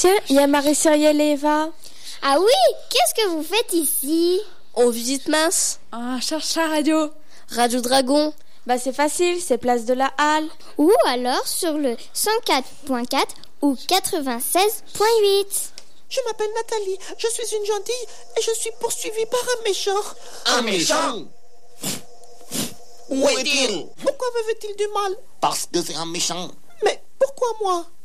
Tiens, il y a Marie-Cyrielle et Eva. Ah oui, qu'est-ce que vous faites ici? On visite Mince. Ah, cherche la radio. Radio Dragon. Bah c'est facile, c'est place de la Halle. Ou alors sur le 104.4 ou 96.8. Je m'appelle Nathalie, je suis une gentille et je suis poursuivie par un méchant. Un méchant? Où est-il? Pourquoi me veut-il du mal? Parce que c'est un méchant. Mais pourquoi moi?